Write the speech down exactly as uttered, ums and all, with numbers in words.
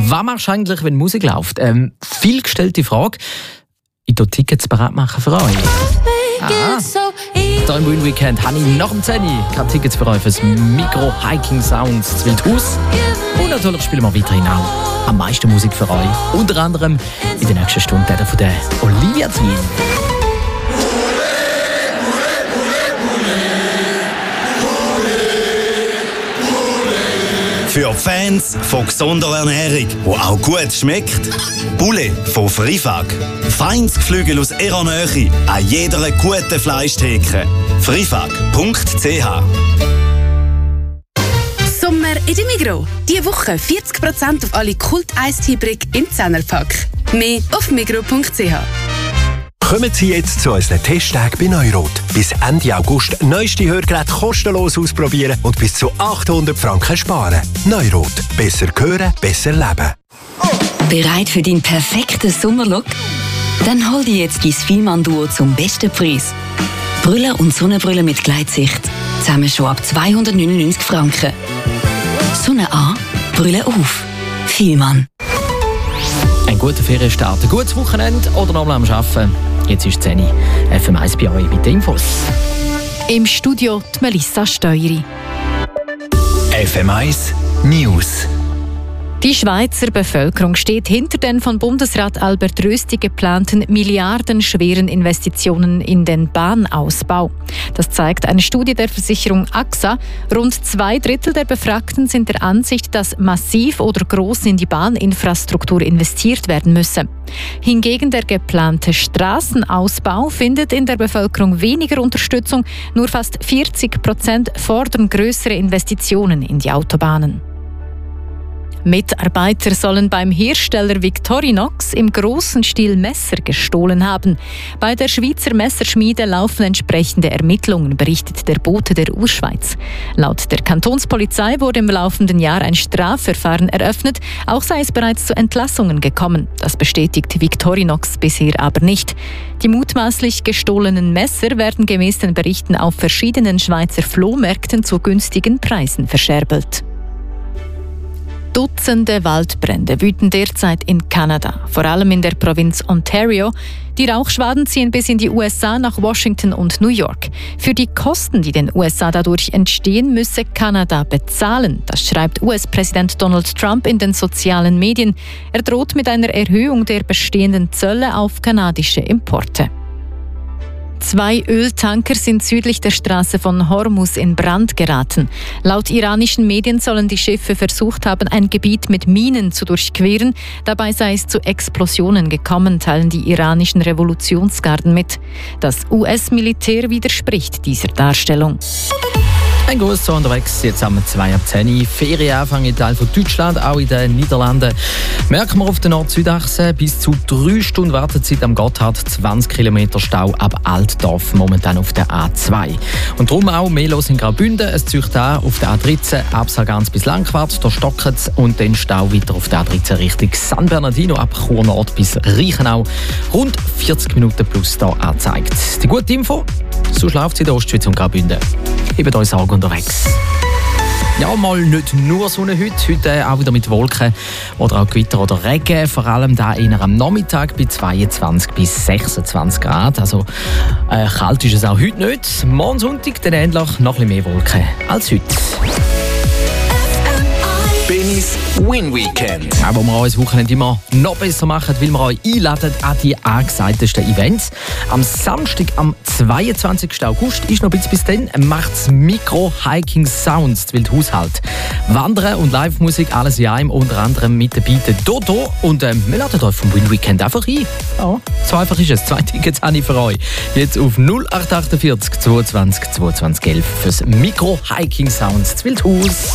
Was machst du eigentlich, wenn Musik läuft? Ähm, viel gestellte Frage. Ich tue Tickets bereit machen für euch. Ah. Hier im Win Weekend habe ich nach dem zehn keine Tickets für euch fürs Mikro Hiking Sounds zu Wildhaus. Und natürlich spielen wir weiterhin auch am meisten Musik für euch. Unter anderem in der nächsten Stunde der von der Olivia Zwin. Für Fans von gesunder Ernährung, die auch gut schmeckt. Poulet von Frifag. Feines Geflügel aus ihrer Nähe an jeder guten Fleischtheke. frifag punkt c h. Sommer in der Migros. Diese Woche vierzig Prozent auf alle Kult-Eistee-Brick im Zehnerpack. Mehr auf migros punkt c h. Kommen Sie jetzt zu unseren Testtagen bei Neurot. Bis Ende August neueste Hörgeräte kostenlos ausprobieren und bis zu achthundert Franken sparen. Neurot. Besser hören, besser leben. Bereit für deinen perfekten Sommerlook? Dann hol dir jetzt dein Fielmann-Duo zum besten Preis. Brille und Sonnenbrille mit Gleitsicht. Zusammen schon ab zweihundertneunundneunzig Franken. Sonne an, Brille auf. Fielmann. Ein guter Ferienstart, ein gutes Wochenende oder nochmal am Arbeiten. Jetzt ist zehn Uhr. F M eins bei euch mit den Infos. Im Studio die Melissa Steueri. F M eins News. Die Schweizer Bevölkerung steht hinter den von Bundesrat Albert Rösti geplanten milliardenschweren Investitionen in den Bahnausbau. Das zeigt eine Studie der Versicherung A X A. Rund zwei Drittel der Befragten sind der Ansicht, dass massiv oder groß in die Bahninfrastruktur investiert werden müsse. Hingegen der geplante Straßenausbau findet in der Bevölkerung weniger Unterstützung. Nur fast vierzig Prozent fordern größere Investitionen in die Autobahnen. Mitarbeiter sollen beim Hersteller Victorinox im grossen Stil Messer gestohlen haben. Bei der Schweizer Messerschmiede laufen entsprechende Ermittlungen, berichtet der Bote der Urschweiz. Laut der Kantonspolizei wurde im laufenden Jahr ein Strafverfahren eröffnet. Auch sei es bereits zu Entlassungen gekommen. Das bestätigt Victorinox bisher aber nicht. Die mutmaßlich gestohlenen Messer werden gemäß den Berichten auf verschiedenen Schweizer Flohmärkten zu günstigen Preisen verscherbelt. Dutzende Waldbrände wüten derzeit in Kanada, vor allem in der Provinz Ontario. Die Rauchschwaden ziehen bis in die U S A nach Washington und New York. Für die Kosten, die den U S A dadurch entstehen, müsse Kanada bezahlen. Das schreibt U S-Präsident Donald Trump in den sozialen Medien. Er droht mit einer Erhöhung der bestehenden Zölle auf kanadische Importe. Zwei Öltanker sind südlich der Straße von Hormuz in Brand geraten. Laut iranischen Medien sollen die Schiffe versucht haben, ein Gebiet mit Minen zu durchqueren. Dabei sei es zu Explosionen gekommen, teilen die iranischen Revolutionsgarden mit. Das U S-Militär widerspricht dieser Darstellung. Ein Gruß zu unterwegs, jetzt haben wir zwei ab zehn. Ferienanfang in Teil von Deutschland, auch in den Niederlanden. Merken wir auf der Nord-Süd-Achse bis zu drei Stunden Wartezeit am Gotthard, zwanzig Kilometer Stau ab Altdorf, momentan auf der A zwei. Und darum auch mehr los in Graubünden. Es zieht an auf der A dreizehn, ab Sargans bis Langquart, da stockt es und dann Stau weiter auf der A dreizehn Richtung San Bernardino, ab Chur Nord bis Reichenau. Rund vierzig Minuten plus da angezeigt. Die gute Info, so läuft es in der Ostschweiz und Graubünden. Eben euch Sorge unterwegs. Ja, mal nicht nur Sonne heute, heute auch wieder mit Wolken oder auch Gewitter oder Regen, vor allem da eher am Nachmittag bei zweiundzwanzig bis sechsundzwanzig Grad. Also äh, kalt ist es auch heute nicht. Morgen Sonntag dann ähnlich noch ein bisschen mehr Wolken als heute. Benny's Win Weekend. Auch wo wir euch das Wochenende immer noch besser machen, weil wir euch einladen an die angesagtesten Events. Am Samstag, am zweiundzwanzigsten August, ist noch ein bisschen bis dann, macht das Mikro Hiking Sounds, das Haushalt. Wandern und Live-Musik, alles in einem, unter anderem mit dabei der Dodo. Und ähm, wir laden euch vom Win Weekend einfach ein. Ja, so einfach ist es. Zwei Tickets habe ich für euch. Jetzt auf null acht acht vier zweiundzwanzig zweiundzwanzig elf fürs Mikro Hiking Sounds, das Wildhaus.